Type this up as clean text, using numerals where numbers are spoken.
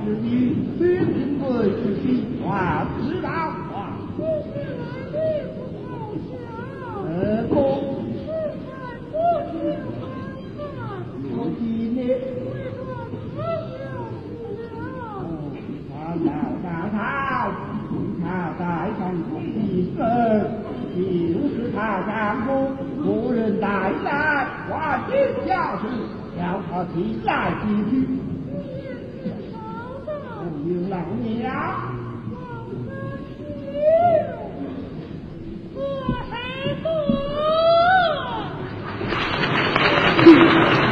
之女，非平贵之妻，万知道啊。公。我今天。他在上空一生，就是他上空无人带来，万金家事要他亲来提去。不有老娘， 和谁做？